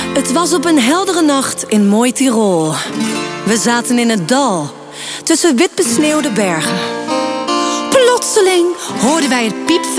Het was op een heldere nacht in mooi Tirol. We zaten in het dal, tussen wit besneeuwde bergen. Plotseling hoorden wij het piepfluit